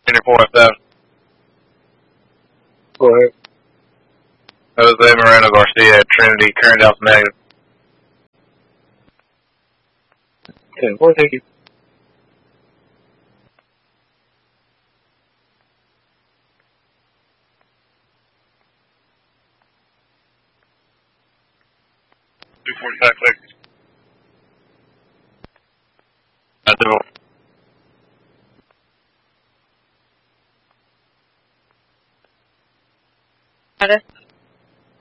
4-7. Go ahead. Jose Moreno Garcia, Trinity, current Delta negative. 10-4, thank you. Got it.